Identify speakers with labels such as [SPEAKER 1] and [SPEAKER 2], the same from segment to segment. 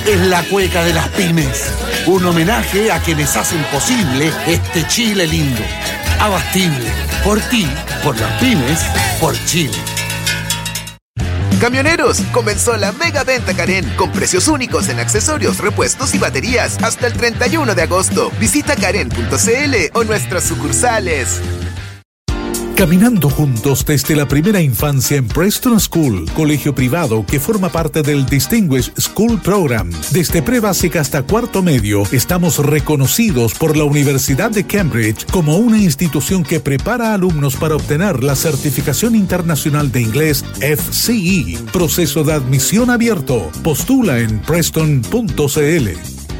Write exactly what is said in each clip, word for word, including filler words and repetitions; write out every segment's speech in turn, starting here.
[SPEAKER 1] es la cueca de las pymes. Un homenaje a quienes hacen posible este Chile lindo. Abastible. Por ti, por las pymes, por Chile.
[SPEAKER 2] Camioneros, comenzó la mega venta Karen con precios únicos en accesorios, repuestos y baterías hasta el treinta y uno de agosto. Visita karen punto c l o nuestras sucursales.
[SPEAKER 3] Caminando juntos desde la primera infancia en Preston School, colegio privado que forma parte del Distinguished School Program. Desde pre-básica hasta cuarto medio, estamos reconocidos por la Universidad de Cambridge como una institución que prepara a alumnos para obtener la certificación internacional de inglés F C E. Proceso de admisión abierto. Postula en preston punto c l.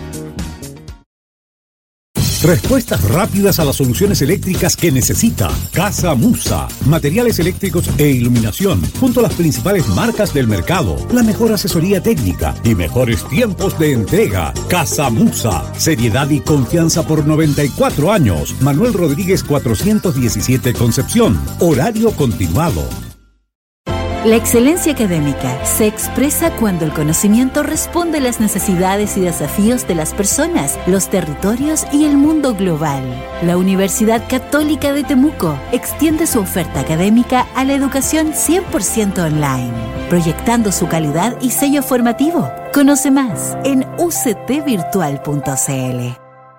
[SPEAKER 4] Respuestas rápidas a las soluciones eléctricas que necesita. Casa Musa. Materiales eléctricos e iluminación, junto a las principales marcas del mercado. La mejor asesoría técnica y mejores tiempos de entrega. Casa Musa. Seriedad y confianza por noventa y cuatro años. Manuel Rodríguez cuatrocientos diecisiete Concepción. Horario continuado.
[SPEAKER 5] La excelencia académica se expresa cuando el conocimiento responde a las necesidades y desafíos de las personas, los territorios y el mundo global. La Universidad Católica de Temuco extiende su oferta académica a la educación cien por ciento online, proyectando su calidad y sello formativo. Conoce más en u c t virtual punto c l.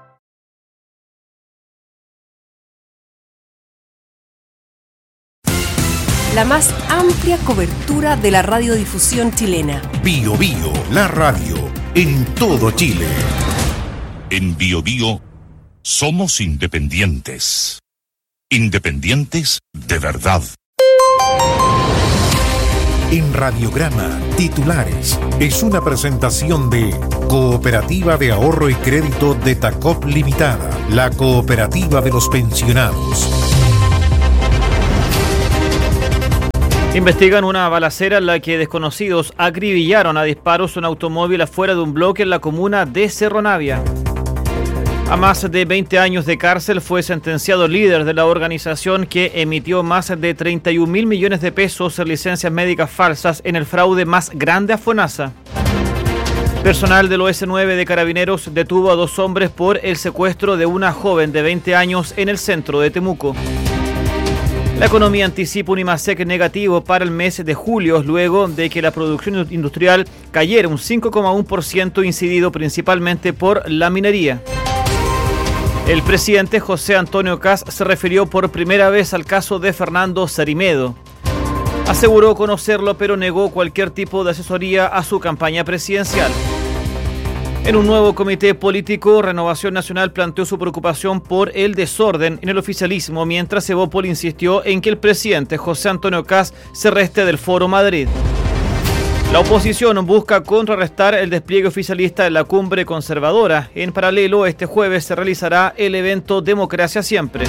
[SPEAKER 6] La más amplia cobertura de la radiodifusión chilena.
[SPEAKER 7] Bio Bio, la radio, en todo Chile.
[SPEAKER 8] En Bio Bio, somos independientes. Independientes de verdad.
[SPEAKER 7] En Radiograma, titulares, es una presentación de Cooperativa de Ahorro y Crédito de Tacop Limitada, la cooperativa de los pensionados.
[SPEAKER 9] Investigan una balacera en la que desconocidos acribillaron a disparos un automóvil afuera de un bloque en la comuna de Cerro Navia. A más de veinte años de cárcel fue sentenciado el líder de la organización que emitió más de treinta y un mil millones de pesos en licencias médicas falsas en el fraude más grande a FONASA. Personal del O S nueve de Carabineros detuvo a dos hombres por el secuestro de una joven de veinte años en el centro de Temuco. La economía anticipa un IMASEC negativo para el mes de julio, luego de que la producción industrial cayera un cinco coma uno por ciento, incidido principalmente por la minería. El presidente José Antonio Kast se refirió por primera vez al caso de Fernando Sarimedo. Aseguró conocerlo, pero negó cualquier tipo de asesoría a su campaña presidencial. En un nuevo comité político, Renovación Nacional planteó su preocupación por el desorden en el oficialismo, mientras Evópoli insistió en que el presidente José Antonio Kast se reste del Foro Madrid. La oposición busca contrarrestar el despliegue oficialista de la cumbre conservadora. En paralelo, este jueves se realizará el evento Democracia Siempre.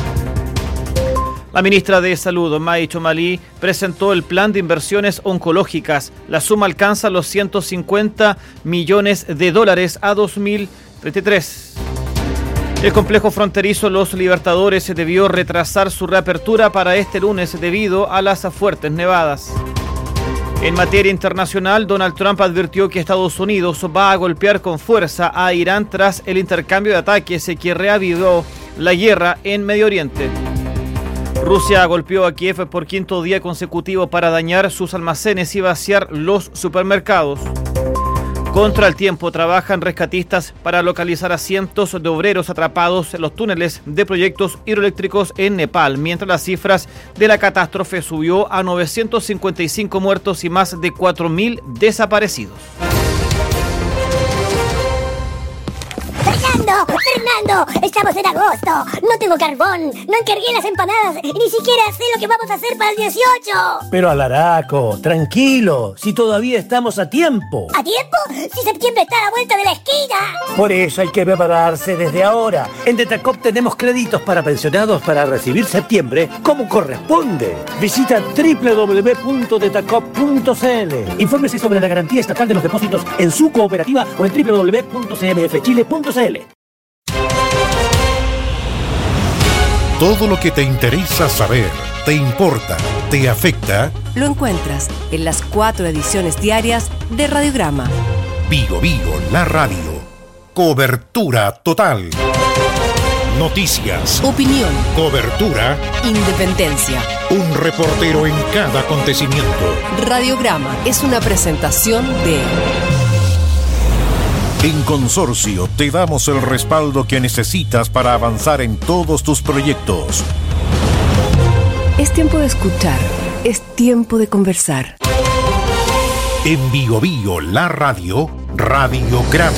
[SPEAKER 9] La ministra de Salud, May Chomalí, presentó el plan de inversiones oncológicas. La suma alcanza los ciento cincuenta millones de dólares a dos mil treinta y tres. El complejo fronterizo Los Libertadores se debió retrasar su reapertura para este lunes debido a las fuertes nevadas. En materia internacional, Donald Trump advirtió que Estados Unidos va a golpear con fuerza a Irán tras el intercambio de ataques que reavivó la guerra en Medio Oriente. Rusia golpeó a Kiev por quinto día consecutivo para dañar sus almacenes y vaciar los supermercados. Contra el tiempo trabajan rescatistas para localizar a cientos de obreros atrapados en los túneles de proyectos hidroeléctricos en Nepal, mientras las cifras de la catástrofe subió a novecientos cincuenta y cinco muertos y más de cuatro mil desaparecidos.
[SPEAKER 10] ¡Fernando! ¡Fernando! ¡Estamos en agosto! ¡No tengo carbón! ¡No encargué las empanadas! ¡Y ni siquiera sé lo que vamos a hacer para el dieciocho!
[SPEAKER 11] Pero Alaraco, tranquilo, si todavía estamos a tiempo.
[SPEAKER 10] ¿A tiempo? ¡Si septiembre está a la vuelta de la esquina!
[SPEAKER 11] Por eso hay que prepararse desde ahora. En Detacop tenemos créditos para pensionados para recibir septiembre como corresponde. Visita doble u doble u doble u punto detacop punto c l. Infórmese sobre la garantía estatal de los depósitos en su cooperativa o en doble u doble u doble u punto c m f chile punto c l.
[SPEAKER 7] Todo lo que te interesa saber, te importa, te afecta,
[SPEAKER 6] lo encuentras en las cuatro ediciones diarias de Radiograma.
[SPEAKER 7] Bio Bio, la radio. Cobertura total. Noticias.
[SPEAKER 6] Opinión.
[SPEAKER 7] Cobertura.
[SPEAKER 6] Independencia.
[SPEAKER 7] Un reportero en cada acontecimiento.
[SPEAKER 6] Radiograma es una presentación de...
[SPEAKER 7] En Consorcio te damos el respaldo que necesitas para avanzar en todos tus proyectos.
[SPEAKER 6] Es tiempo de escuchar. Es tiempo de conversar.
[SPEAKER 7] En Bio Bio, la radio, Radiograma.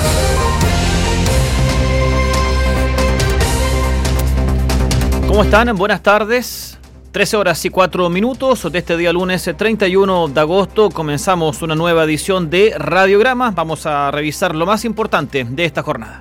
[SPEAKER 9] ¿Cómo están? Buenas tardes. trece horas y cuatro minutos de este día lunes treinta y uno de agosto. Comenzamos una nueva edición de Radiograma. Vamos a revisar lo más importante de esta jornada.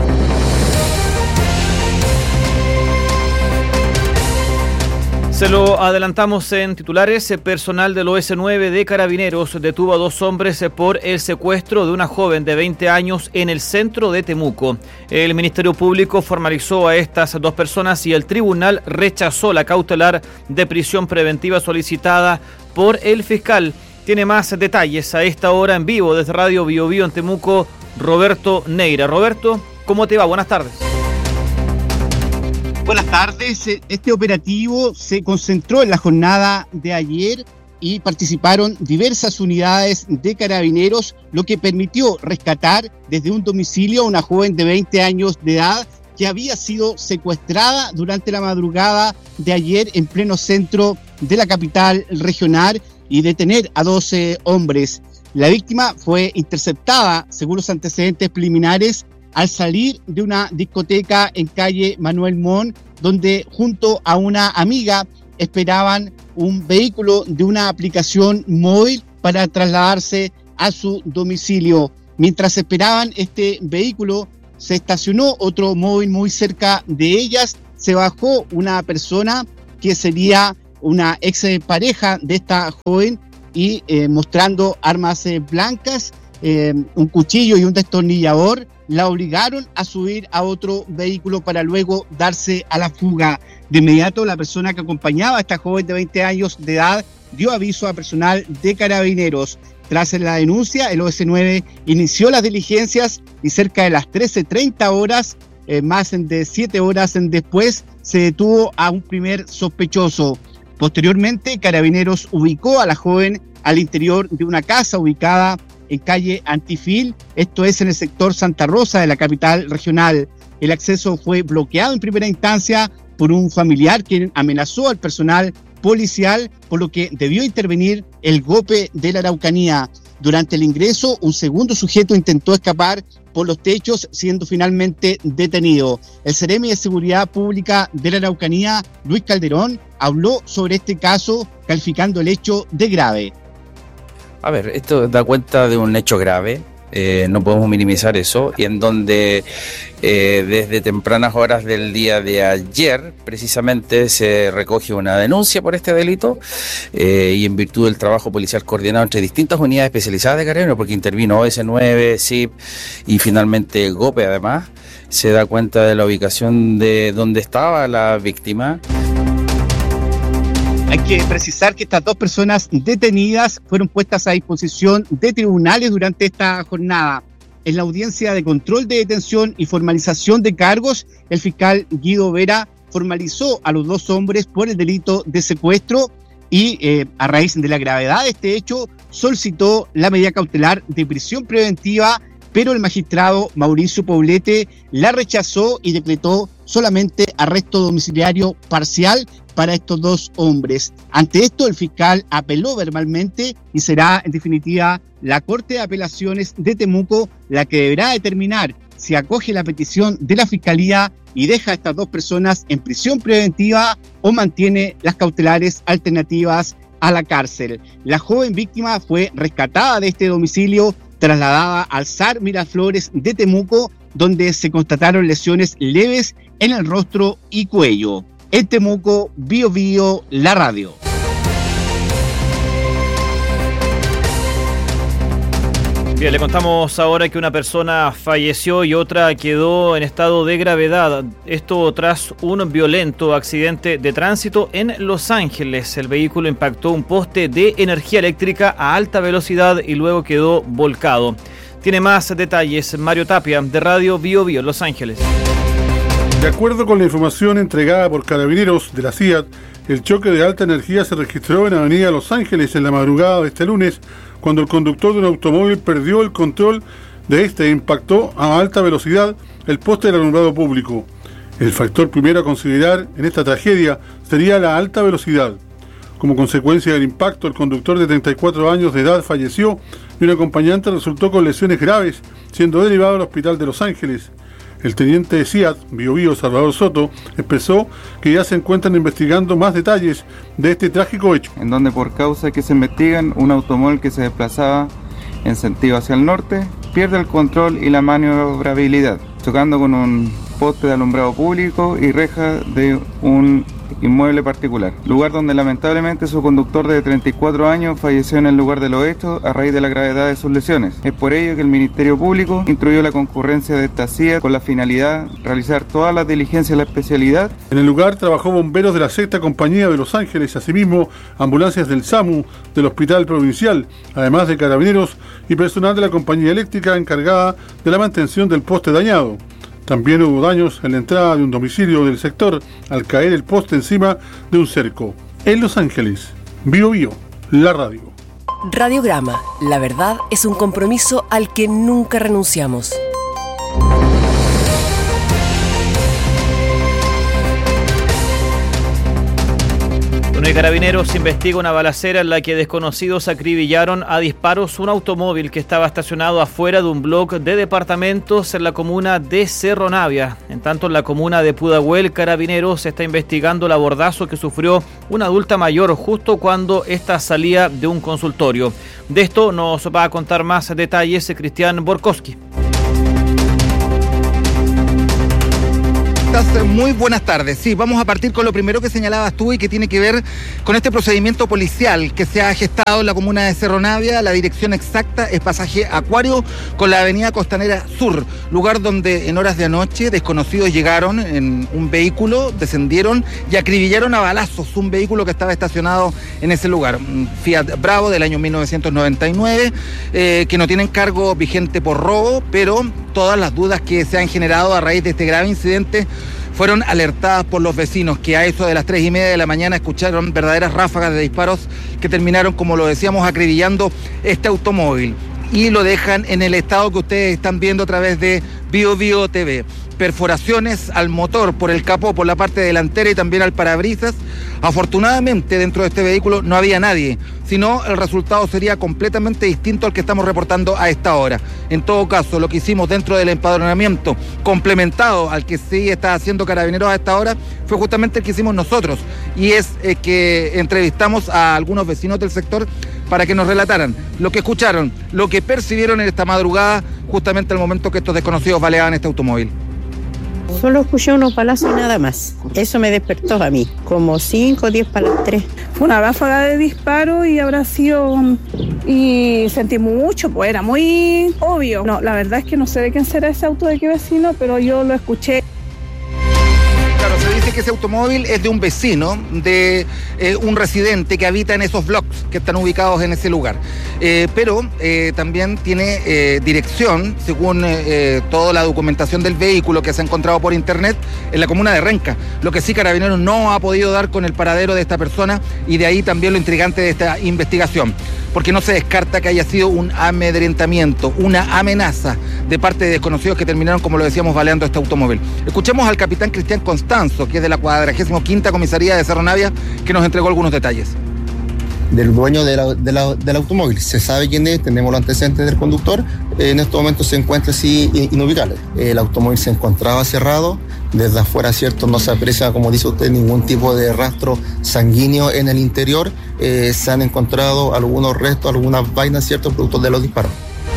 [SPEAKER 9] Se lo adelantamos en titulares. Personal del O S nueve de Carabineros detuvo a dos hombres por el secuestro de una joven de veinte años en el centro de Temuco. El Ministerio Público formalizó a estas dos personas y el tribunal rechazó la cautelar de prisión preventiva solicitada por el fiscal. Tiene más detalles a esta hora en vivo desde Radio Bio Bio en Temuco, Roberto Neira. Roberto, ¿cómo te va? Buenas tardes.
[SPEAKER 12] Buenas tardes. Este operativo se concentró en la jornada de ayer y participaron diversas unidades de Carabineros, lo que permitió rescatar desde un domicilio a una joven de veinte años de edad que había sido secuestrada durante la madrugada de ayer en pleno centro de la capital regional y detener a doce hombres. La víctima fue interceptada, según los antecedentes preliminares, al salir de una discoteca en calle Manuel Montt, donde junto a una amiga esperaban un vehículo de una aplicación móvil para trasladarse a su domicilio. Mientras esperaban este vehículo, se estacionó otro móvil muy cerca de ellas, se bajó una persona que sería una ex pareja de esta joven y eh, mostrando armas eh, blancas, eh, un cuchillo y un destornillador, la obligaron a subir a otro vehículo para luego darse a la fuga. De inmediato, la persona que acompañaba a esta joven de veinte años de edad dio aviso a personal de Carabineros. Tras la denuncia, el O S nueve inició las diligencias y cerca de las trece treinta horas, eh, más de siete horas después, se detuvo a un primer sospechoso. Posteriormente, Carabineros ubicó a la joven al interior de una casa ubicada en calle Antifil, esto es en el sector Santa Rosa de la capital regional. El acceso fue bloqueado en primera instancia por un familiar quien amenazó al personal policial, por lo que debió intervenir el G O P de la Araucanía. Durante el ingreso, un segundo sujeto intentó escapar por los techos, siendo finalmente detenido. El Seremi de Seguridad Pública de la Araucanía, Luis Calderón, habló sobre este caso, calificando el hecho de grave.
[SPEAKER 13] A ver, esto da cuenta de un hecho grave, eh, no podemos minimizar eso, y en donde eh, desde tempranas horas del día de ayer precisamente se recoge una denuncia por este delito eh, y en virtud del trabajo policial coordinado entre distintas unidades especializadas de Carabineros, porque intervino O S nueve, S I P y finalmente G O P además, se da cuenta de la ubicación de donde estaba la víctima.
[SPEAKER 12] Hay que precisar que estas dos personas detenidas fueron puestas a disposición de tribunales durante esta jornada. En la audiencia de control de detención y formalización de cargos, el fiscal Guido Vera formalizó a los dos hombres por el delito de secuestro y, eh, a raíz de la gravedad de este hecho, solicitó la medida cautelar de prisión preventiva, pero el magistrado Mauricio Poblete la rechazó y decretó solamente arresto domiciliario parcial para estos dos hombres. Ante esto, el fiscal apeló verbalmente y será, en definitiva, la Corte de Apelaciones de Temuco la que deberá determinar si acoge la petición de la Fiscalía y deja a estas dos personas en prisión preventiva o mantiene las cautelares alternativas a la cárcel. La joven víctima fue rescatada de este domicilio, trasladada al S A R Miraflores de Temuco, donde se constataron lesiones leves en el rostro y cuello. En Temuco, Bio Bio, la radio.
[SPEAKER 9] Bien, le contamos ahora que una persona falleció y otra quedó en estado de gravedad. Esto tras un violento accidente de tránsito en Los Ángeles. El vehículo impactó un poste de energía eléctrica a alta velocidad y luego quedó volcado. Tiene más detalles Mario Tapia, de Radio Bio Bio, Los Ángeles.
[SPEAKER 14] De acuerdo con la información entregada por Carabineros de la C I A T, el choque de alta energía se registró en Avenida Los Ángeles en la madrugada de este lunes, cuando el conductor de un automóvil perdió el control de este e impactó a alta velocidad el poste del alumbrado público. El factor primero a considerar en esta tragedia sería la alta velocidad. Como consecuencia del impacto, el conductor de treinta y cuatro años de edad falleció y un acompañante resultó con lesiones graves, siendo derivado al hospital de Los Ángeles. El teniente de C I A T, Bio Bio, Salvador Soto, expresó que ya se encuentran investigando más detalles de este trágico hecho.
[SPEAKER 15] En donde por causa que se investigan, un automóvil que se desplazaba en sentido hacia el norte pierde el control y la maniobrabilidad, chocando con un poste de alumbrado público y reja de un inmueble particular, lugar donde lamentablemente su conductor de treinta y cuatro años falleció en el lugar de los hechos a raíz de la gravedad de sus lesiones. Es por ello que el Ministerio Público instruyó la concurrencia de esta C I A T con la finalidad de realizar todas las diligencias de la especialidad.
[SPEAKER 14] En el lugar trabajó bomberos de la sexta Compañía de Los Ángeles, asimismo ambulancias del SAMU, del Hospital Provincial, además de carabineros y personal de la compañía eléctrica encargada de la mantención del poste dañado. También hubo daños en la entrada de un domicilio del sector al caer el poste encima de un cerco. En Los Ángeles, Bio Bio, la radio.
[SPEAKER 6] Radiograma, la verdad es un compromiso al que nunca renunciamos.
[SPEAKER 9] De Carabineros investiga una balacera en la que desconocidos acribillaron a disparos un automóvil que estaba estacionado afuera de un bloque de departamentos en la comuna de Cerro Navia. En tanto, en la comuna de Pudahuel, Carabineros está investigando el abordazo que sufrió una adulta mayor justo cuando ésta salía de un consultorio. De esto nos va a contar más detalles Cristian Borkowski.
[SPEAKER 16] Muy buenas tardes. Sí, vamos a partir con lo primero que señalabas tú y que tiene que ver con este procedimiento policial que se ha gestado en la comuna de Cerro Navia. La dirección exacta es pasaje Acuario con la avenida Costanera Sur, lugar donde en horas de anoche desconocidos llegaron en un vehículo, descendieron y acribillaron a balazos un vehículo que estaba estacionado en ese lugar. Un Fiat Bravo del año mil novecientos noventa y nueve, eh, que no tienen cargo vigente por robo, pero todas las dudas que se han generado a raíz de este grave incidente fueron alertadas por los vecinos, que a eso de las tres y media de la mañana escucharon verdaderas ráfagas de disparos que terminaron, como lo decíamos, acribillando este automóvil. Y lo dejan en el estado que ustedes están viendo a través de Bio Bio T V. Perforaciones al motor por el capó, por la parte delantera y también al parabrisas. Afortunadamente dentro de este vehículo no había nadie, sino el resultado sería completamente distinto al que estamos reportando a esta hora. En todo caso, lo que hicimos dentro del empadronamiento, complementado al que sí está haciendo Carabineros a esta hora, fue justamente el que hicimos nosotros, y es eh, que entrevistamos a algunos vecinos del sector para que nos relataran lo que escucharon, lo que percibieron en esta madrugada, justamente al momento que estos desconocidos baleaban este automóvil.
[SPEAKER 17] Solo escuché unos balazos y nada más. Eso me despertó a mí, como cinco o diez para las tres.
[SPEAKER 18] Fue una ráfaga de disparo y habrá sido... Y sentí mucho, pues era muy obvio. No, la verdad es que no sé de quién será ese auto, de qué vecino, pero yo lo escuché.
[SPEAKER 16] Claro, se dice que ese automóvil es de un vecino, de eh, un residente que habita en esos blocks que están ubicados en ese lugar. Eh, pero eh, también tiene eh, dirección, según eh, toda la documentación del vehículo que se ha encontrado por internet, en la comuna de Renca. Lo que sí Carabineros no ha podido dar con el paradero de esta persona, y de ahí también lo intrigante de esta investigación, porque no se descarta que haya sido un amedrentamiento, una amenaza de parte de desconocidos que terminaron, como lo decíamos, baleando este automóvil. Escuchemos al capitán Cristian Constanzo, que es de la cuadragésima quinta comisaría de Cerro Navia, que nos entregó algunos detalles.
[SPEAKER 19] Del dueño de la, de la, del automóvil, se sabe quién es, tenemos los antecedentes del conductor, eh, en estos momentos se encuentra así inubicable. El automóvil se encontraba cerrado, desde afuera, cierto, no se aprecia, como dice usted, ningún tipo de rastro sanguíneo en el interior. Eh, se han encontrado algunos restos, algunas vainas, cierto, producto de los disparos.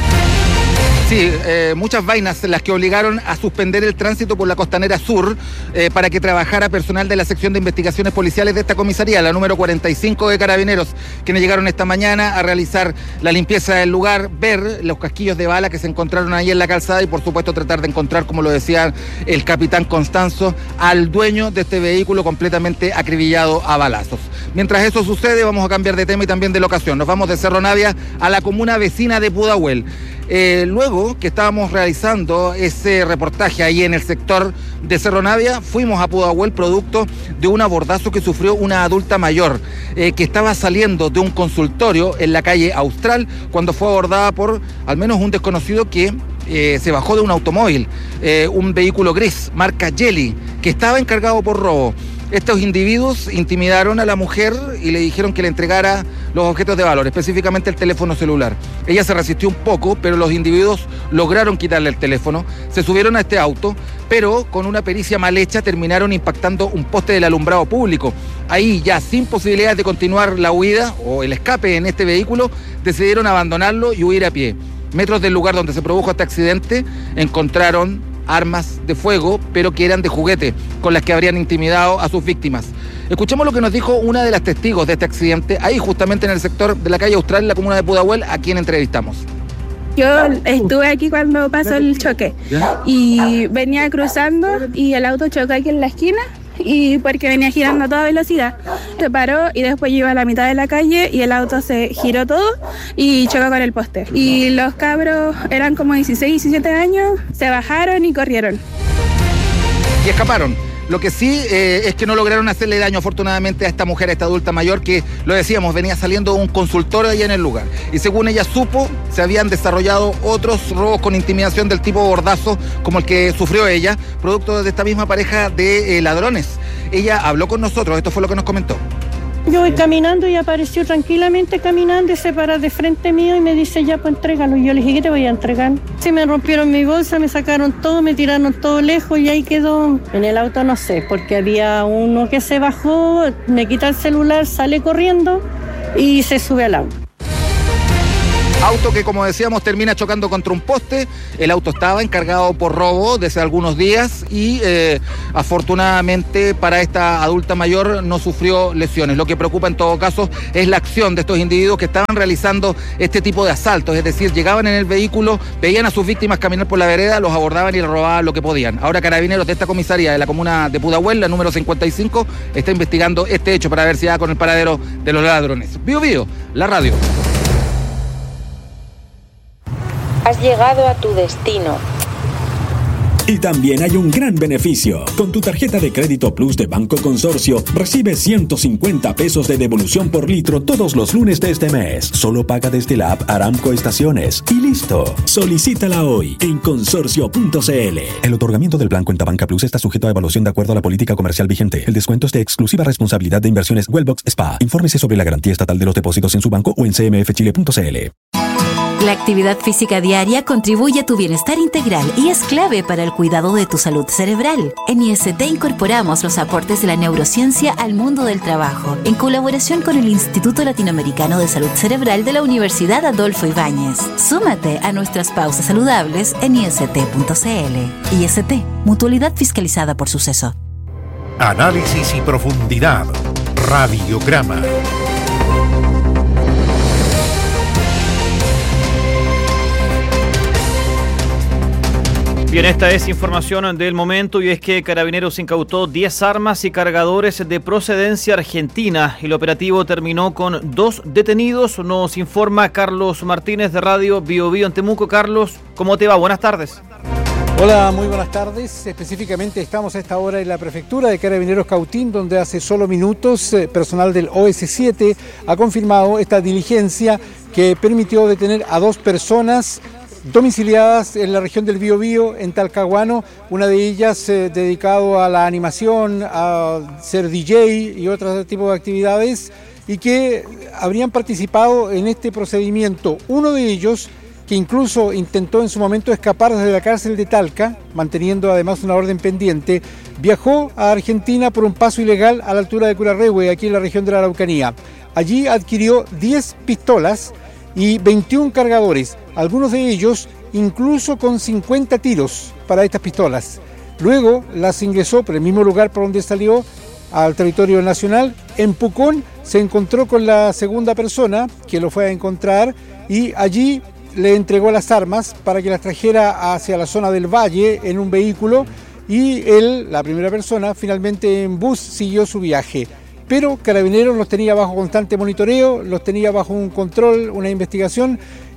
[SPEAKER 16] Sí, eh, muchas vainas las que obligaron a suspender el tránsito por la Costanera Sur eh, para que trabajara personal de la sección de investigaciones policiales de esta comisaría, la número cuarenta y cinco de Carabineros, quienes llegaron esta mañana a realizar la limpieza del lugar, ver los casquillos de bala que se encontraron ahí en la calzada y por supuesto tratar de encontrar, como lo decía el capitán Constanzo, al dueño de este vehículo completamente acribillado a balazos. Mientras eso sucede, vamos a cambiar de tema y también de locación. Nos vamos de Cerro Navia a la comuna vecina de Pudahuel. Eh, luego que estábamos realizando ese reportaje ahí en el sector de Cerro Navia, fuimos a Pudahuel producto de un abordazo que sufrió una adulta mayor eh, que estaba saliendo de un consultorio en la calle Austral cuando fue abordada por al menos un desconocido que eh, se bajó de un automóvil, eh, un vehículo gris, marca Jelly, que estaba encargado por robo. Estos individuos intimidaron a la mujer y le dijeron que le entregara los objetos de valor, específicamente el teléfono celular. Ella se resistió un poco, pero los individuos lograron quitarle el teléfono, se subieron a este auto, pero con una pericia mal hecha terminaron impactando un poste del alumbrado público. Ahí, ya sin posibilidades de continuar la huida o el escape en este vehículo, decidieron abandonarlo y huir a pie. Metros del lugar donde se produjo este accidente, encontraron armas de fuego, pero que eran de juguete, con las que habrían intimidado a sus víctimas. Escuchemos lo que nos dijo una de las testigos de este accidente, ahí justamente en el sector de la calle Austral, en la comuna de Pudahuel, a quien entrevistamos.
[SPEAKER 18] Yo estuve aquí cuando pasó el choque y venía cruzando y el auto chocó aquí en la esquina y porque venía girando a toda velocidad. Se paró y después yo iba a la mitad de la calle y el auto se giró todo y chocó con el poste. Y los cabros eran como dieciséis, diecisiete años, se bajaron y corrieron.
[SPEAKER 16] Y escaparon. Lo que sí eh, es que no lograron hacerle daño afortunadamente a esta mujer, a esta adulta mayor que, lo decíamos, venía saliendo de un consultorio allá en el lugar. Y según ella supo, se habían desarrollado otros robos con intimidación del tipo bordazo, como el que sufrió ella, producto de esta misma pareja de eh, ladrones. Ella habló con nosotros, esto fue lo que nos comentó.
[SPEAKER 20] Yo voy caminando y apareció tranquilamente caminando y se para de frente mío y me dice, ya pues entrégalo. Y yo le dije, ¿qué te voy a entregar? Sí, me rompieron mi bolsa, me sacaron todo, me tiraron todo lejos y ahí quedó. En el auto no sé, porque había uno que se bajó, me quita el celular, sale corriendo y se sube al auto.
[SPEAKER 16] Auto que, como decíamos, termina chocando contra un poste. El auto estaba encargado por robo desde algunos días y eh, afortunadamente para esta adulta mayor no sufrió lesiones. Lo que preocupa en todo caso es la acción de estos individuos que estaban realizando este tipo de asaltos, es decir, llegaban en el vehículo, veían a sus víctimas caminar por la vereda, los abordaban y les robaban lo que podían. Ahora Carabineros de esta comisaría de la comuna de Pudahuel, la número cincuenta y cinco, está investigando este hecho para ver si da con el paradero de los ladrones. Bio Bio, la radio.
[SPEAKER 21] Has llegado a tu destino.
[SPEAKER 22] Y también hay un gran beneficio. Con tu tarjeta de crédito Plus de Banco Consorcio, recibes ciento cincuenta pesos de devolución por litro todos los lunes de este mes. Solo paga desde la app Aramco Estaciones. Y listo. Solicítala hoy en consorcio punto c l. El otorgamiento del plan Cuenta Banca Plus está sujeto a evaluación de acuerdo a la política comercial vigente. El descuento es de exclusiva responsabilidad de Inversiones Wellbox S P A. Infórmese sobre la garantía estatal de los depósitos en su banco o en c m f chile punto c l.
[SPEAKER 5] La actividad física diaria contribuye a tu bienestar integral y es clave para el cuidado de tu salud cerebral. En I S T incorporamos los aportes de la neurociencia al mundo del trabajo, en colaboración con el Instituto Latinoamericano de Salud Cerebral de la Universidad Adolfo Ibáñez. Súmate a nuestras pausas saludables en i s t punto c l. I S T, mutualidad fiscalizada por Suceso.
[SPEAKER 7] Análisis y profundidad. Radiograma.
[SPEAKER 9] Bien, esta es información del momento y es que Carabineros incautó diez armas y cargadores de procedencia argentina. El operativo terminó con dos detenidos, nos informa Carlos Martínez de Radio Bio Bio en Temuco. Carlos, ¿cómo te va? Buenas tardes.
[SPEAKER 23] Hola, muy buenas tardes. Específicamente estamos a esta hora en la prefectura de Carabineros Cautín, donde hace solo minutos eh, personal del O S siete ha confirmado esta diligencia que permitió detener a dos personas domiciliadas en la región del Biobío, en Talcahuano, una de ellas eh, dedicado a la animación, a ser D J y otros tipos de actividades, y que habrían participado en este procedimiento. Uno de ellos, que incluso intentó en su momento escapar desde la cárcel de Talca, manteniendo además una orden pendiente, viajó a Argentina por un paso ilegal a la altura de Curarrehue, aquí en la región de la Araucanía. Allí adquirió diez pistolas y veintiún cargadores, algunos de ellos incluso con cincuenta tiros para estas pistolas. Luego las ingresó por el mismo lugar por donde salió al territorio nacional. En Pucón se encontró con la segunda persona que lo fue a encontrar y allí le entregó las armas para que las trajera hacia la zona del valle en un vehículo y él, la primera persona, finalmente en bus siguió su viaje. Pero Carabineros los tenía bajo constante monitoreo, los tenía bajo un control, una investigación,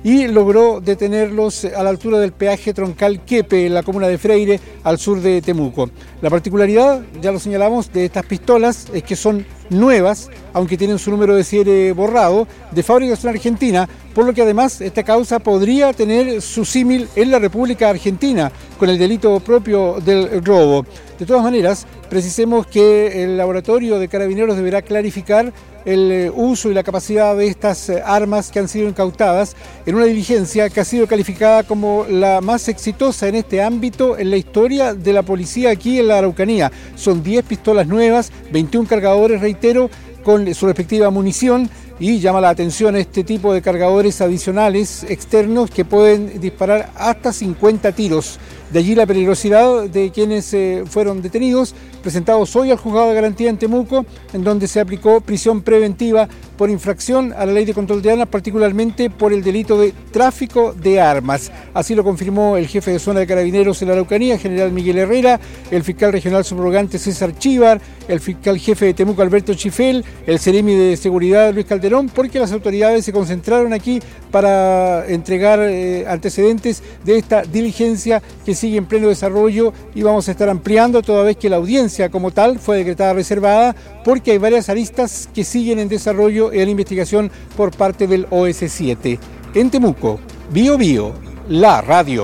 [SPEAKER 23] y logró detenerlos a la altura del peaje troncal Quepe, en la comuna de Freire, al sur de Temuco. La particularidad, ya lo señalamos, de estas pistolas es que son nuevas, aunque tienen su número de serie borrado, de fabricación argentina, por lo que además esta causa podría tener su símil en la República Argentina, con el delito propio del robo. De todas maneras, precisemos que el laboratorio de Carabineros deberá clarificar el uso y la capacidad de estas armas que han sido incautadas en una diligencia que ha sido calificada como la más exitosa en este ámbito en la historia de la policía aquí en la Araucanía. Son diez pistolas nuevas, veintiún cargadores, reitero, con su respectiva munición, y llama la atención este tipo de cargadores adicionales externos que pueden disparar hasta cincuenta tiros. De allí la peligrosidad de quienes eh, fueron detenidos, presentados hoy al Juzgado de Garantía en Temuco, en donde se aplicó prisión preventiva por infracción a la Ley de Control de Armas, particularmente por el delito de tráfico de armas. Así lo confirmó el jefe de zona de Carabineros en la Araucanía, general Miguel Herrera, el fiscal regional subrogante César Chívar, el fiscal jefe de Temuco Alberto Chifel, el seremi de Seguridad Luis Calderón, porque las autoridades se concentraron aquí para entregar eh, antecedentes de esta diligencia que sigue en pleno desarrollo, y vamos a estar ampliando toda vez que la audiencia como tal fue decretada reservada, porque hay varias aristas que siguen en desarrollo en la investigación por parte del O S siete. En Temuco, Bio Bio, la radio.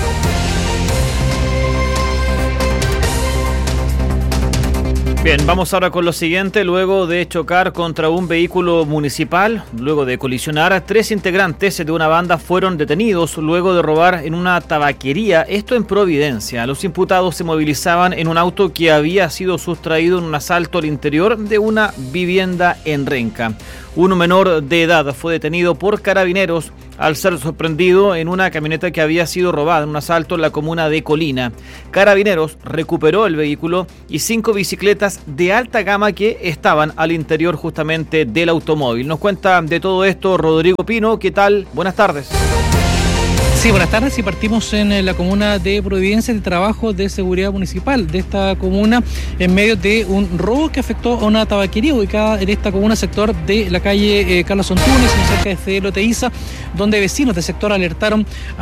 [SPEAKER 9] Bien, vamos ahora con lo siguiente. Luego de chocar contra un vehículo municipal, luego de colisionar, tres integrantes de una banda fueron detenidos luego de robar en una tabaquería, esto en Providencia. Los imputados se movilizaban en un auto que había sido sustraído en un asalto al interior de una vivienda en Renca. Un menor de edad fue detenido por Carabineros al ser sorprendido en una camioneta que había sido robada en un asalto en la comuna de Colina. Carabineros recuperó el vehículo y cinco bicicletas de alta gama que estaban al interior justamente del automóvil. Nos cuenta de todo esto Rodrigo Pino. ¿Qué tal? Buenas tardes.
[SPEAKER 1] Sí, buenas tardes. Y partimos en la comuna de Providencia de trabajo de seguridad municipal de esta comuna en medio de un robo que afectó a una tabaquería ubicada en esta comuna, sector de la calle eh, Carlos Antunes, cerca de Fedelo Teiza, donde vecinos del sector alertaron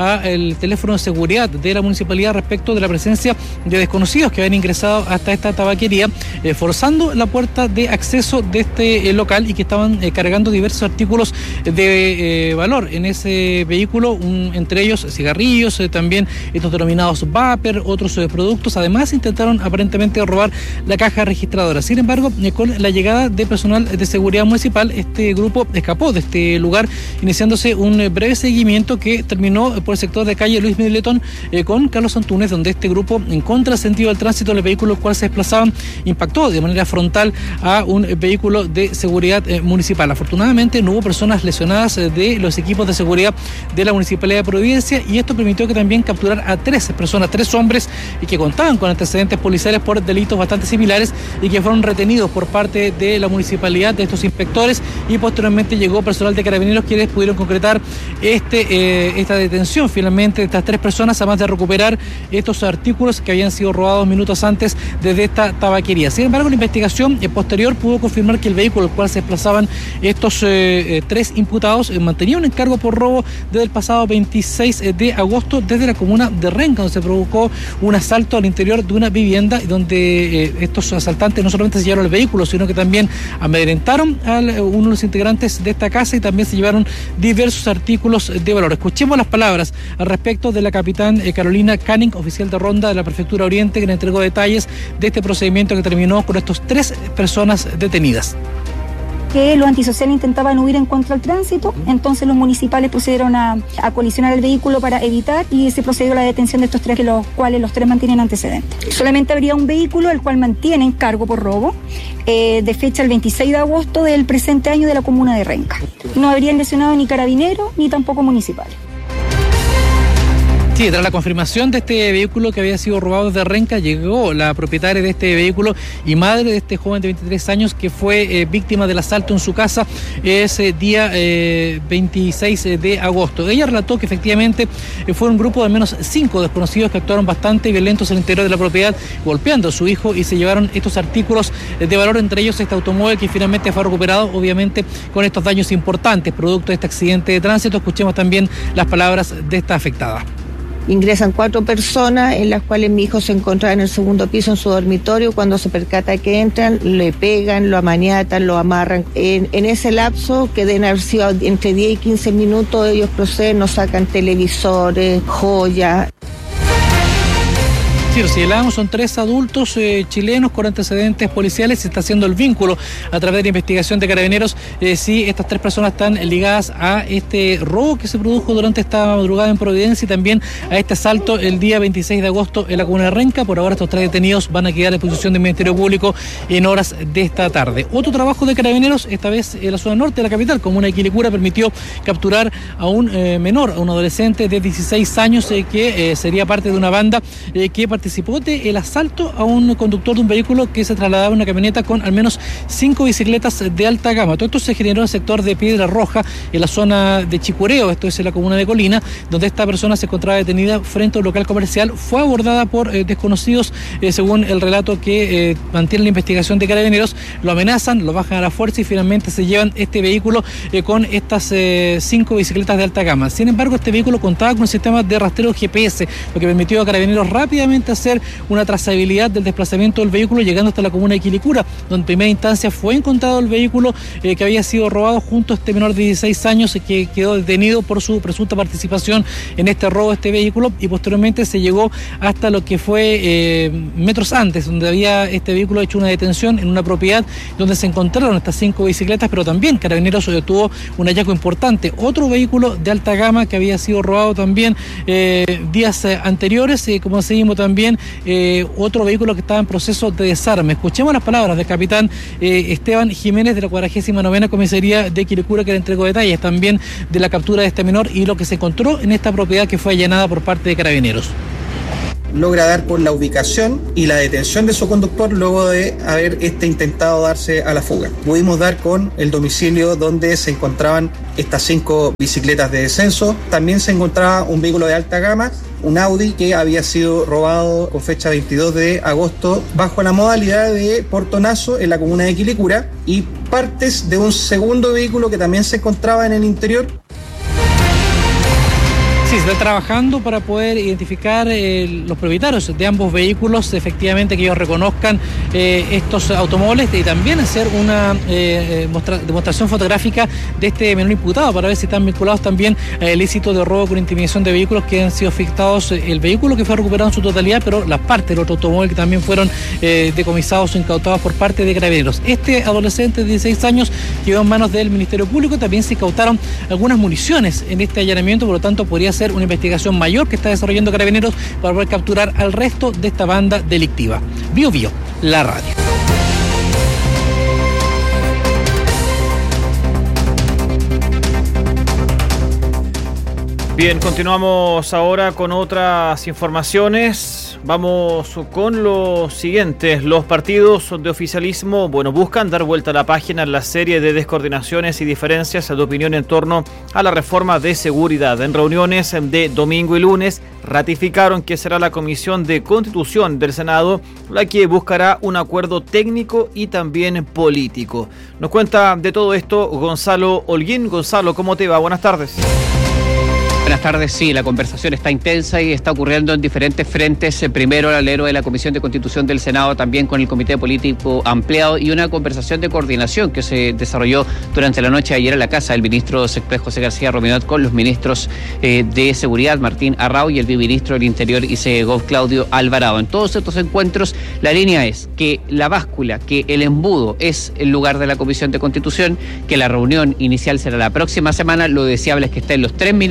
[SPEAKER 1] al teléfono de seguridad de la municipalidad respecto de la presencia de desconocidos que habían ingresado hasta esta tabaquería, eh, forzando la puerta de acceso de este eh, local, y que estaban eh, cargando diversos artículos de eh, valor en ese vehículo, un, entre ellos cigarrillos, eh, también estos denominados vapor, otros eh, productos. Además intentaron aparentemente robar la caja registradora. Sin embargo, eh, con la llegada de personal de seguridad municipal, este grupo escapó de este lugar, iniciándose un eh, breve seguimiento que terminó eh, por el sector de calle Luis Middleton eh, con Carlos Antunes, donde este grupo, en contrasentido del tránsito del vehículo el cual se desplazaban, impactó de manera frontal a un eh, vehículo de seguridad eh, municipal. Afortunadamente no hubo personas lesionadas eh, de los equipos de seguridad de la Municipalidad de Providencia, y esto permitió que también capturar a tres personas, tres hombres, y que contaban con antecedentes policiales por delitos bastante similares, y que fueron retenidos por parte de la municipalidad, de estos inspectores, y posteriormente llegó personal de Carabineros, quienes pudieron concretar este eh, esta detención finalmente de estas tres personas, además de recuperar estos artículos que habían sido robados minutos antes desde esta tabaquería. Sin embargo, la investigación eh, posterior pudo confirmar que el vehículo al cual se desplazaban estos eh, eh, tres imputados eh, mantenía un encargo por robo desde el pasado veintiséis de agosto desde la comuna de Renca, donde se provocó un asalto al interior de una vivienda, donde eh, estos asaltantes no solamente se llevaron el vehículo, sino que también amedrentaron a uno de los integrantes de esta casa, y también se llevaron diversos artículos de valor. Escuchemos las palabras al respecto de la capitán eh, Carolina Canning, oficial de ronda de la Prefectura Oriente, que le entregó detalles de este procedimiento que terminó con estos tres personas detenidas.
[SPEAKER 2] Que los antisociales intentaban huir en contra del tránsito, entonces los municipales procedieron a, a colisionar el vehículo para evitar, y se procedió a la detención de estos tres, que los cuales los tres mantienen antecedentes. Solamente habría un vehículo el cual mantiene encargo por robo, eh, de fecha el veintiséis de agosto del presente año, de la comuna de Renca. No habrían lesionado ni carabineros ni tampoco municipales.
[SPEAKER 1] Sí, tras la confirmación de este vehículo que había sido robado desde Renca, llegó la propietaria de este vehículo y madre de este joven de veintitrés años que fue eh, víctima del asalto en su casa ese día eh, veintiséis de agosto. Ella relató que efectivamente eh, fue un grupo de al menos cinco desconocidos que actuaron bastante violentos en el interior de la propiedad, golpeando a su hijo y se llevaron estos artículos de valor, entre ellos este automóvil que finalmente fue recuperado, obviamente con estos daños importantes producto de este accidente de tránsito. Escuchemos también las palabras de esta afectada.
[SPEAKER 3] Ingresan cuatro personas, en las cuales mi hijo se encontraba en el segundo piso en su dormitorio. Cuando se percata que entran, le pegan, lo amaniatan, lo amarran. En, en ese lapso, que deben haber sido entre diez y quince minutos, ellos proceden, nos sacan televisores, joyas.
[SPEAKER 1] Sí, lo señalábamos, son tres adultos eh, chilenos con antecedentes policiales. Se está haciendo el vínculo a través de la investigación de Carabineros eh, si estas tres personas están ligadas a este robo que se produjo durante esta madrugada en Providencia y también a este asalto el día veintiséis de agosto en la comuna de Renca. Por ahora estos tres detenidos van a quedar a disposición del Ministerio Público en horas de esta tarde. Otro trabajo de Carabineros, esta vez en la zona norte de la capital, comuna de Quilicura, permitió capturar a un eh, menor, a un adolescente de dieciséis años eh, que eh, sería parte de una banda eh, que participó participó del asalto a un conductor de un vehículo que se trasladaba en una camioneta con al menos cinco bicicletas de alta gama. Todo esto se generó en el sector de Piedra Roja, en la zona de Chicureo, esto es en la comuna de Colina, donde esta persona se encontraba detenida frente a un local comercial. Fue abordada por eh, desconocidos, eh, según el relato que eh, mantiene la investigación de Carabineros. Lo amenazan, lo bajan a la fuerza y finalmente se llevan este vehículo eh, con estas eh, cinco bicicletas de alta gama. Sin embargo, este vehículo contaba con un sistema de rastreo G P S, lo que permitió a Carabineros rápidamente hacer una trazabilidad del desplazamiento del vehículo, llegando hasta la comuna de Quilicura, donde en primera instancia fue encontrado el vehículo eh, que había sido robado junto a este menor de dieciséis años eh, que quedó detenido por su presunta participación en este robo de este vehículo, y posteriormente se llegó hasta lo que fue eh, metros antes, donde había este vehículo hecho una detención en una propiedad donde se encontraron estas cinco bicicletas, pero también Carabineros tuvo un hallazgo importante, otro vehículo de alta gama que había sido robado también eh, días eh, anteriores, eh, como seguimos también Eh, otro vehículo que estaba en proceso de desarme. Escuchemos las palabras del capitán eh, Esteban Jiménez de la cuadragésima novena Comisaría de Quilicura, que le entregó detalles también de la captura de este menor y lo que se encontró en esta propiedad que fue allanada por parte de Carabineros.
[SPEAKER 4] Logra dar con la ubicación y la detención de su conductor luego de haber este intentado darse a la fuga. Pudimos dar con el domicilio donde se encontraban estas cinco bicicletas de descenso. También se encontraba un vehículo de alta gama, un Audi, que había sido robado con fecha veintidós de agosto bajo la modalidad de portonazo en la comuna de Quilicura, y partes de un segundo vehículo que también se encontraba en el interior.
[SPEAKER 1] Sí, se está trabajando para poder identificar eh, los propietarios de ambos vehículos, efectivamente que ellos reconozcan eh, estos automóviles, y también hacer una eh, mostra- demostración fotográfica de este menor imputado para ver si están vinculados también al ilícito de robo con intimidación de vehículos, que han sido afectados eh, el vehículo que fue recuperado en su totalidad, pero las partes del otro automóvil que también fueron eh, decomisados o incautados por parte de Carabineros. Este adolescente de dieciséis años quedó en manos del Ministerio Público. También se incautaron algunas municiones en este allanamiento, por lo tanto podría ser una investigación mayor que está desarrollando Carabineros para poder capturar al resto de esta banda delictiva. Bio Bio, la radio.
[SPEAKER 9] Bien, continuamos ahora con otras informaciones. Vamos con lo siguiente. Los partidos de oficialismo, bueno, buscan dar vuelta a la página en la serie de descoordinaciones y diferencias de opinión en torno a la reforma de seguridad. En reuniones de domingo y lunes ratificaron que será la Comisión de Constitución del Senado la que buscará un acuerdo técnico y también político. Nos cuenta de todo esto Gonzalo Holguín. Gonzalo, ¿cómo te va? Buenas tardes.
[SPEAKER 8] Buenas tardes, sí, la conversación está intensa y está ocurriendo en diferentes frentes. Primero, al alero de la Comisión de Constitución del Senado, también con el Comité Político Ampliado, y una conversación de coordinación que se desarrolló durante la noche de ayer en la casa del ministro Sexprés José García Rominot con los ministros eh, de Seguridad, Martín Arrau, y el viceministro del Interior y Segov, Claudio Alvarado. En todos estos encuentros, la línea es que la báscula, que el embudo es el lugar de la Comisión de Constitución, que la reunión inicial será la próxima semana. Lo deseable es que estén los tres ministros más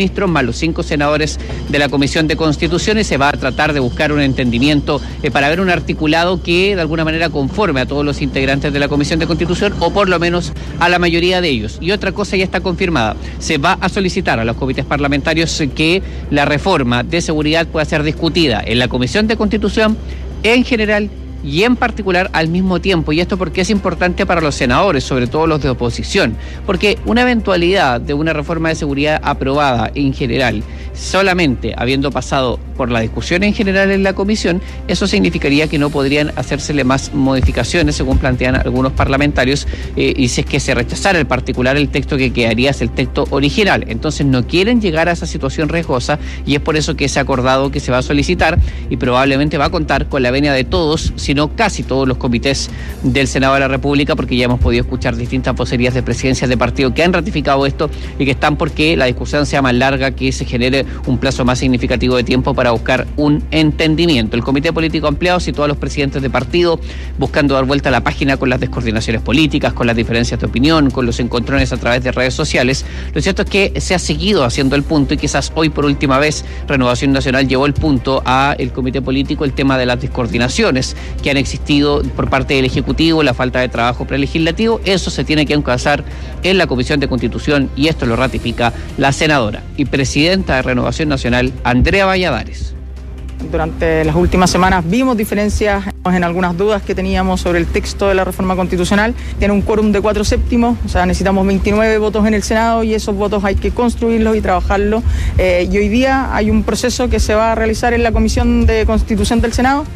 [SPEAKER 8] los cinco senadores de la Comisión de Constitución, y se va a tratar de buscar un entendimiento eh, para ver un articulado que de alguna manera conforme a todos los integrantes de la Comisión de Constitución, o por lo menos a la mayoría de ellos. Y otra cosa ya está confirmada: se va a solicitar a los comités parlamentarios que la reforma de seguridad pueda ser discutida en la Comisión de Constitución en general y en particular al mismo tiempo. Y esto porque es importante para los senadores, sobre todo los de oposición, porque una eventualidad de una reforma de seguridad aprobada en general, solamente habiendo pasado por la discusión en general en la comisión, eso significaría que no podrían hacérsele más modificaciones, según plantean algunos parlamentarios, eh, y si es que se rechazara en particular, el texto que quedaría es el texto original. Entonces no quieren llegar a esa situación riesgosa, y es por eso que se ha acordado que se va a solicitar, y probablemente va a contar con la venia de todos, si no casi todos los comités del Senado de la República, porque ya hemos podido escuchar distintas vocerías de presidencias de partido que han ratificado esto y que están porque la discusión sea más larga, que se genere un plazo más significativo de tiempo para buscar un entendimiento. El Comité Político Ampliado citó a los presidentes de partido buscando dar vuelta a la página con las descoordinaciones políticas, con las diferencias de opinión, con los encontrones a través de redes sociales. Lo cierto es que se ha seguido haciendo el punto, y quizás hoy por última vez Renovación Nacional llevó el punto a el Comité Político, el tema de las descoordinaciones que han existido por parte del Ejecutivo, la falta de trabajo prelegislativo. Eso se tiene que encauzar en la Comisión de Constitución, y esto lo ratifica la senadora y presidenta de Renovación Nacional, Andrea Valladares.
[SPEAKER 10] Durante las últimas semanas vimos diferencias en algunas dudas que teníamos sobre el texto de la reforma constitucional. Tiene un quórum de cuatro séptimos, o sea, necesitamos veintinueve votos en el Senado, y esos votos hay que construirlos y trabajarlos. Eh, y hoy día hay un proceso que se va a realizar en la Comisión de Constitución del Senado.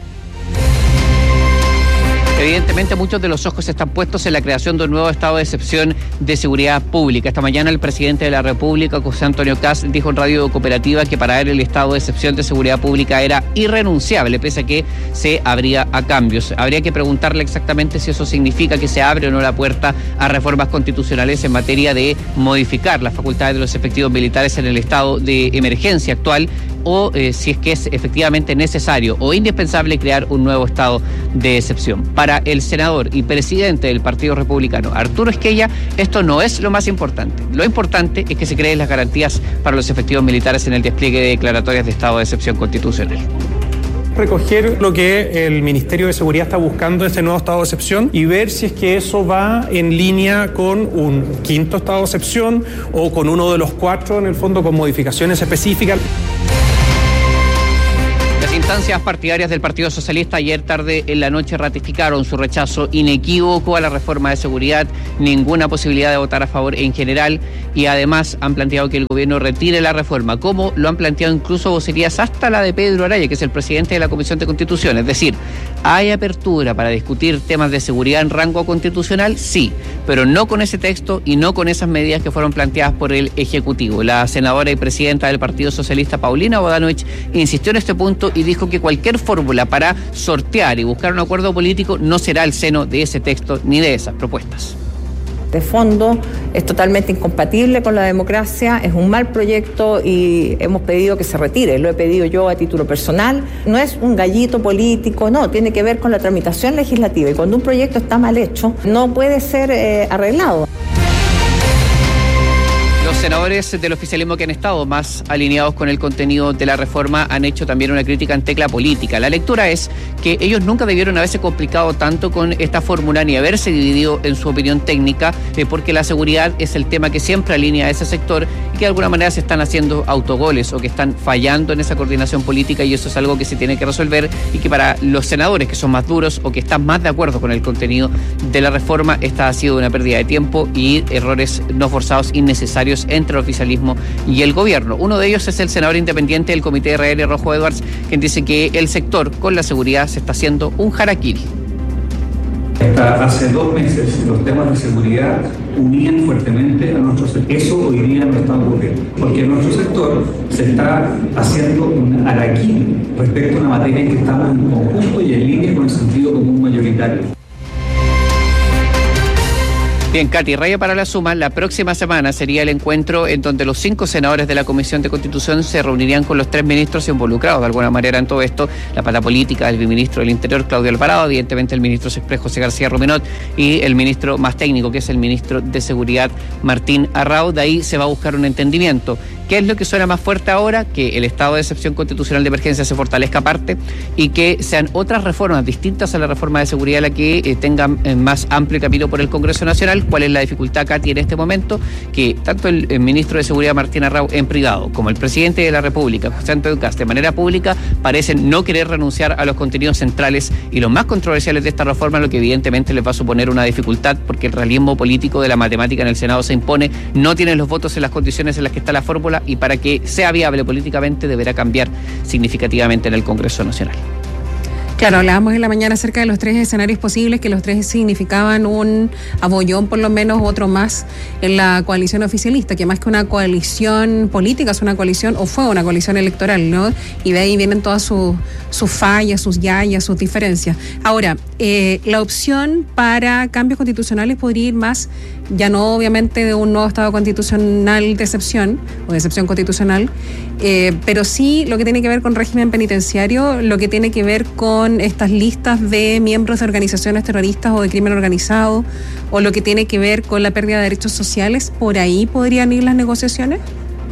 [SPEAKER 8] Evidentemente muchos de los ojos están puestos en la creación de un nuevo estado de excepción de seguridad pública. Esta mañana el presidente de la República, José Antonio Kast, dijo en Radio Cooperativa que para él el estado de excepción de seguridad pública era irrenunciable, pese a que se abría a cambios. Habría que preguntarle exactamente si eso significa que se abre o no la puerta a reformas constitucionales en materia de modificar las facultades de los efectivos militares en el estado de emergencia actual, o eh, si es que es efectivamente necesario o indispensable crear un nuevo estado de excepción. Para el senador y presidente del Partido Republicano, Arturo Esquella, esto no es lo más importante. Lo importante es que se creen las garantías para los efectivos militares en el despliegue de declaratorias de estado de excepción constitucional.
[SPEAKER 11] Recoger lo que el Ministerio de Seguridad está buscando en este nuevo estado de excepción y ver si es que eso va en línea con un quinto estado de excepción o con uno de los cuatro, en el fondo, con modificaciones específicas.
[SPEAKER 8] Las instancias partidarias del Partido Socialista ayer tarde en la noche ratificaron su rechazo inequívoco a la reforma de seguridad, ninguna posibilidad de votar a favor en general, y además han planteado que el gobierno retire la reforma, como lo han planteado incluso vocerías hasta la de Pedro Araya, que es el presidente de la Comisión de Constitución. Es decir, ¿hay apertura para discutir temas de seguridad en rango constitucional? Sí, pero no con ese texto y no con esas medidas que fueron planteadas por el Ejecutivo. La senadora y presidenta del Partido Socialista, Paulina Bodanovich, insistió en este punto y dijo que cualquier fórmula para sortear y buscar un acuerdo político no será el seno de ese texto ni de esas propuestas.
[SPEAKER 13] De fondo es totalmente incompatible con la democracia, es un mal proyecto y hemos pedido que se retire. Lo he pedido yo a título personal. No es un gallito político, no, tiene que ver con la tramitación legislativa, y cuando un proyecto está mal hecho no puede ser eh, arreglado.
[SPEAKER 8] Los senadores del oficialismo que han estado más alineados con el contenido de la reforma han hecho también una crítica en tecla política. La lectura es que ellos nunca debieron haberse complicado tanto con esta fórmula ni haberse dividido en su opinión técnica, eh, porque la seguridad es el tema que siempre alinea a ese sector y que de alguna manera se están haciendo autogoles o que están fallando en esa coordinación política, y eso es algo que se tiene que resolver, y que para los senadores que son más duros o que están más de acuerdo con el contenido de la reforma, esta ha sido una pérdida de tiempo y errores no forzados innecesarios entre el oficialismo y el gobierno. Uno de ellos es el senador independiente del Comité R L, Rojo Edwards, quien dice que el sector con la seguridad se está haciendo un harakiri.
[SPEAKER 24] Hasta hace dos meses los temas de seguridad unían fuertemente a nuestro sector. Eso hoy día no está ocurriendo, porque en nuestro sector se está haciendo un harakiri respecto a una materia en que estamos en conjunto y en línea con el sentido común mayoritario.
[SPEAKER 8] Bien, Katy, raya para la suma, la próxima semana sería el encuentro en donde los cinco senadores de la Comisión de Constitución se reunirían con los tres ministros involucrados de alguna manera en todo esto, la pata política, el viceministro del Interior, Claudio Alvarado, evidentemente el ministro Express, José García Ruminot, y el ministro más técnico, que es el ministro de Seguridad, Martín Arrau. De ahí se va a buscar un entendimiento. ¿Qué es lo que suena más fuerte ahora? Que el estado de excepción constitucional de emergencia se fortalezca aparte y que sean otras reformas distintas a la reforma de seguridad la que eh, tengan eh, más amplio camino por el Congreso Nacional. ¿Cuál es la dificultad, Katy, en este momento? Que tanto el, el ministro de Seguridad, Martín Arrau, en privado, como el presidente de la República, José Antonio Kast, de manera pública, parecen no querer renunciar a los contenidos centrales y los más controversiales de esta reforma, lo que evidentemente les va a suponer una dificultad porque el realismo político de la matemática en el Senado se impone, no tienen los votos en las condiciones en las que está la fórmula y para que sea viable políticamente deberá cambiar significativamente en el Congreso Nacional.
[SPEAKER 6] Claro, hablábamos en la mañana acerca de los tres escenarios posibles, que los tres significaban un abollón, por lo menos otro más, en la coalición oficialista, que más que una coalición política es una coalición, o fue una coalición electoral, ¿no? Y de ahí vienen todas sus sus fallas, sus yayas, sus diferencias. Ahora, eh, la opción para cambios constitucionales podría ir más, ya no obviamente de un nuevo Estado constitucional de excepción, o de excepción constitucional, eh, pero sí lo que tiene que ver con régimen penitenciario, lo que tiene que ver con estas listas de miembros de organizaciones terroristas o de crimen organizado, o lo que tiene que ver con la pérdida de derechos sociales. ¿Por ahí podrían ir las negociaciones?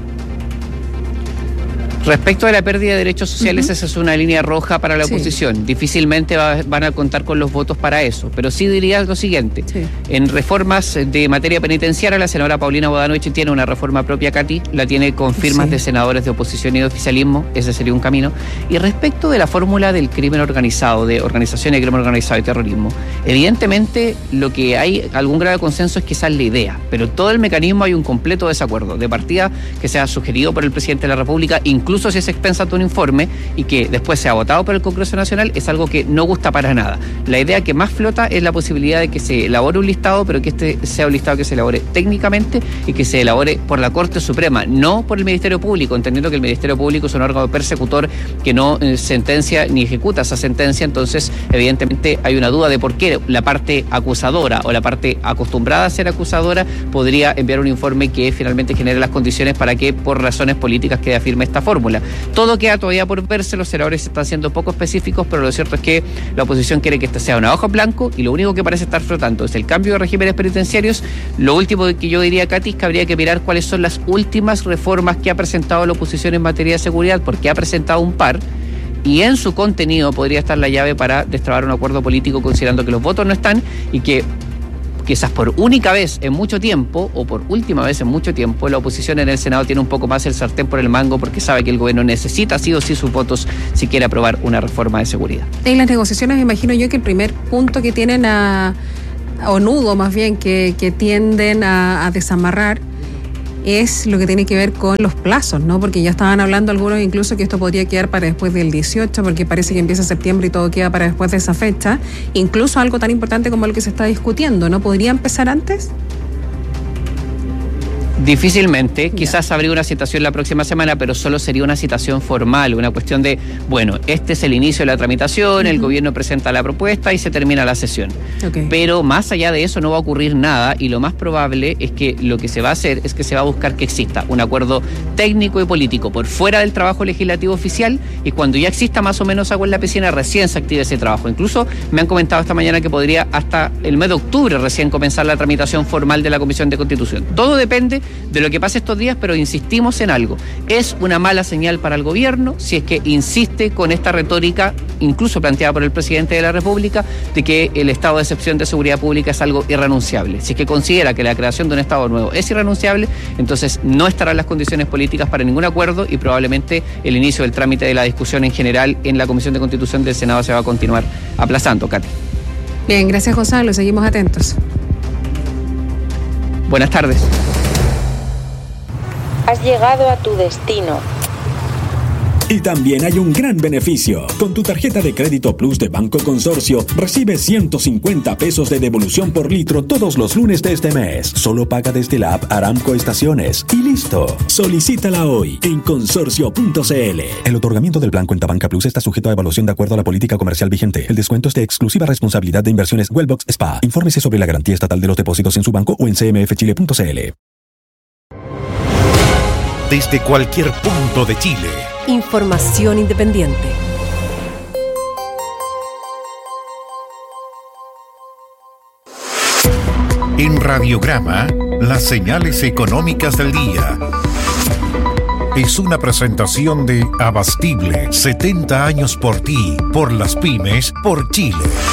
[SPEAKER 8] Respecto a la pérdida de derechos sociales, uh-huh. esa es una línea roja para la sí. oposición. Difícilmente va, van a contar con los votos para eso. Pero sí diría lo siguiente. Sí. En reformas de materia penitenciaria, la senadora Paulina Bodanovich tiene una reforma propia, Katy, la tiene con firmas sí. de senadores de oposición y de oficialismo. Ese sería un camino. Y respecto de la fórmula del crimen organizado, de organizaciones de crimen organizado y terrorismo, evidentemente lo que hay algún grado de consenso es que esa es la idea. Pero todo el mecanismo hay un completo desacuerdo. De partida que sea sugerido por el presidente de la República, incluso si es expensa de un informe y que después sea votado por el Congreso Nacional, es algo que no gusta para nada. La idea que más flota es la posibilidad de que se elabore un listado, pero que este sea un listado que se elabore técnicamente y que se elabore por la Corte Suprema, no por el Ministerio Público, entendiendo que el Ministerio Público es un órgano persecutor que no eh, sentencia ni ejecuta esa sentencia. Entonces, evidentemente, hay una duda de por qué la parte acusadora o la parte acostumbrada a ser acusadora podría enviar un informe que finalmente genere las condiciones para que, por razones políticas, quede firme esta fórmula. Todo queda todavía por verse, los senadores están siendo poco específicos, pero lo cierto es que la oposición quiere que esta sea una hoja en blanco y lo único que parece estar flotando es el cambio de regímenes penitenciarios. Lo último que yo diría, Katy, es que habría que mirar cuáles son las últimas reformas que ha presentado la oposición en materia de seguridad, porque ha presentado un par y en su contenido podría estar la llave para destrabar un acuerdo político, considerando que los votos no están y que quizás por única vez en mucho tiempo, o por última vez en mucho tiempo, la oposición en el Senado tiene un poco más el sartén por el mango porque sabe que el gobierno necesita sí o sí sus votos si quiere aprobar una reforma de seguridad.
[SPEAKER 6] En las negociaciones me imagino yo que el primer punto que tienen a, o nudo más bien, que, que tienden a, a desamarrar es lo que tiene que ver con los plazos, ¿no? Porque ya estaban hablando algunos incluso que esto podría quedar para después del dieciocho, porque parece que empieza septiembre y todo queda para después de esa fecha. Incluso algo tan importante como el que se está discutiendo, ¿no? ¿Podría empezar antes?
[SPEAKER 8] Difícilmente, quizás habría una citación la próxima semana, pero solo sería una citación formal, una cuestión de, bueno, este es el inicio de la tramitación, uh-huh. el gobierno presenta la propuesta y se termina la sesión. Okay. Pero más allá de eso no va a ocurrir nada y lo más probable es que lo que se va a hacer es que se va a buscar que exista un acuerdo técnico y político por fuera del trabajo legislativo oficial y cuando ya exista más o menos agua en la piscina recién se active ese trabajo. Incluso me han comentado esta mañana que podría hasta el mes de octubre recién comenzar la tramitación formal de la Comisión de Constitución. Todo depende de lo que pase estos días, pero insistimos en algo. Es una mala señal para el gobierno si es que insiste con esta retórica, incluso planteada por el presidente de la República, de que el estado de excepción de seguridad pública es algo irrenunciable. Si es que considera que la creación de un estado nuevo es irrenunciable, entonces no estarán las condiciones políticas para ningún acuerdo y probablemente el inicio del trámite de la discusión en general en la Comisión de Constitución del Senado se va a continuar aplazando, Katy.
[SPEAKER 6] Bien, gracias, Gonzalo. Seguimos atentos.
[SPEAKER 8] Buenas tardes.
[SPEAKER 21] Has llegado a tu destino.
[SPEAKER 22] Y también hay un gran beneficio. Con tu tarjeta de crédito Plus de Banco Consorcio, recibes ciento cincuenta pesos de devolución por litro todos los lunes de este mes. Solo paga desde la app Aramco Estaciones. Y listo. Solicítala hoy en consorcio punto c l. El otorgamiento del plan Cuenta Banca Plus está sujeto a evaluación de acuerdo a la política comercial vigente. El descuento es de exclusiva responsabilidad de Inversiones Wellbox S P A. Infórmese sobre la garantía estatal de los depósitos en su banco o en c m f chile punto c l.
[SPEAKER 7] Desde cualquier punto de Chile.
[SPEAKER 12] Información independiente.
[SPEAKER 7] En Radiograma, las señales económicas del día. es una presentación de Abastible, setenta años por ti, por las pymes, por Chile.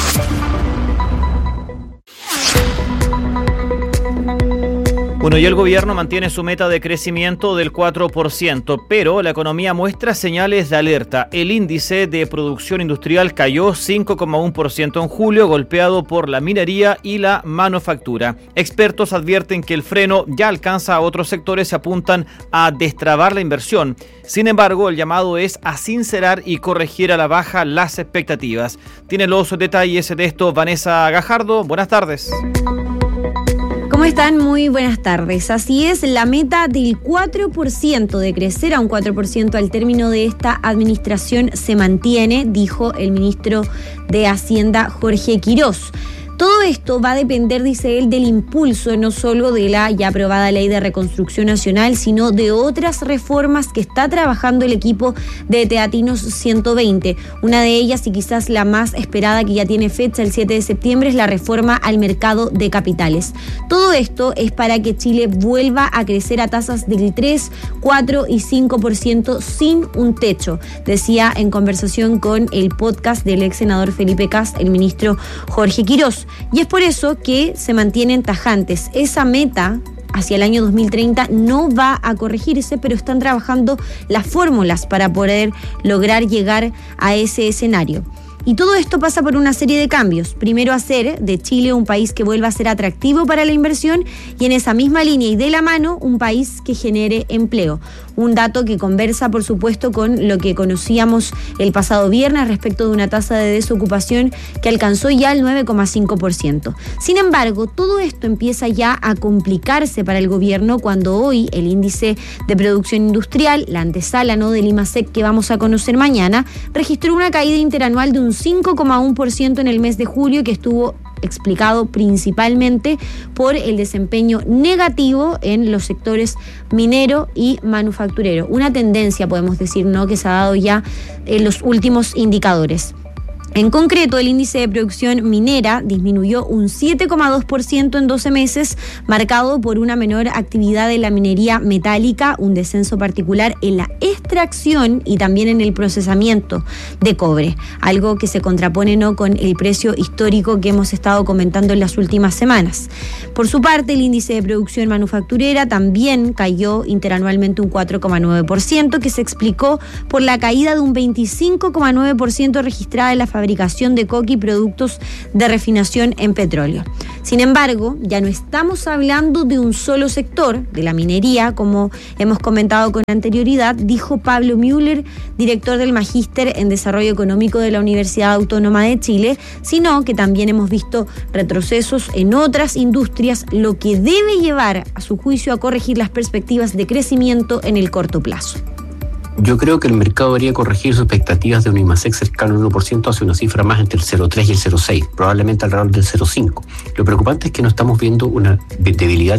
[SPEAKER 9] Bueno, y el gobierno mantiene su meta de crecimiento del cuatro por ciento, pero la economía muestra señales de alerta. El índice de producción industrial cayó cinco coma uno por ciento en julio, golpeado por la minería y la manufactura. Expertos advierten que el freno ya alcanza a otros sectores y apuntan a destrabar la inversión. Sin embargo, el llamado es a sincerar y corregir a la baja las expectativas. Tiene los detalles de esto Vanessa Gajardo. Buenas tardes.
[SPEAKER 14] ¿Cómo están? Muy buenas tardes. Así es, la meta del cuatro por ciento, de crecer a un cuatro por ciento al término de esta administración, se mantiene, dijo el ministro de Hacienda, Jorge Quirós. Todo esto va a depender, dice él, del impulso no solo de la ya aprobada Ley de Reconstrucción Nacional, sino de otras reformas que está trabajando el equipo de Teatinos ciento veinte. Una de ellas, y quizás la más esperada, que ya tiene fecha el siete de septiembre, es la reforma al mercado de capitales. Todo esto es para que Chile vuelva a crecer a tasas del tres, cuatro y cinco por ciento sin un techo, decía en conversación con el podcast del ex senador Felipe Kast, el ministro Jorge Quirós. Y es por eso que se mantienen tajantes. Esa meta hacia el año dos mil treinta no va a corregirse, pero están trabajando las fórmulas para poder lograr llegar a ese escenario. Y todo esto pasa por una serie de cambios. Primero, hacer de Chile un país que vuelva a ser atractivo para la inversión y, en esa misma línea y de la mano, un país que genere empleo. Un dato que conversa, por supuesto, con lo que conocíamos el pasado viernes respecto de una tasa de desocupación que alcanzó ya el nueve coma cinco por ciento. Sin embargo, todo esto empieza ya a complicarse para el gobierno cuando hoy el índice de producción industrial, la antesala, ¿no?, del IMASEC que vamos a conocer mañana, registró una caída interanual de un cinco coma uno por ciento en el mes de julio, que estuvo explicado principalmente por el desempeño negativo en los sectores minero y manufacturero. Una tendencia, podemos decir, ¿no?, que se ha dado ya en los últimos indicadores. En concreto, el índice de producción minera disminuyó un siete coma dos por ciento en doce meses, marcado por una menor actividad de la minería metálica, un descenso particular en la extracción y también en el procesamiento de cobre, algo que se contrapone, ¿no?, con el precio histórico que hemos estado comentando en las últimas semanas. Por su parte, el índice de producción manufacturera también cayó interanualmente un cuatro coma nueve por ciento, que se explicó por la caída de un veinticinco coma nueve por ciento registrada en la fabricación fabricación de coque y productos de refinación en petróleo. Sin embargo, ya no estamos hablando de un solo sector, de la minería, como hemos comentado con anterioridad, dijo Pablo Müller, director del Magíster en Desarrollo Económico de la Universidad Autónoma de Chile, sino que también hemos visto retrocesos en otras industrias, lo que debe llevar, a su juicio, a corregir las perspectivas de crecimiento en el corto plazo.
[SPEAKER 15] Yo creo que el mercado debería corregir sus expectativas de un IMASEC cercano al uno por ciento hacia una cifra más entre el cero coma tres y el cero coma seis, probablemente alrededor del cero coma cinco. Lo preocupante es que no estamos viendo una debilidad